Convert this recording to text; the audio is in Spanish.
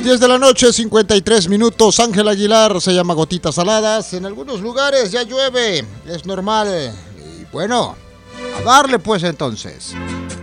10 de la noche, 53 minutos. Ángel Aguilar se llama Gotitas Saladas. En algunos lugares ya llueve, es normal. Y bueno, a darle pues entonces.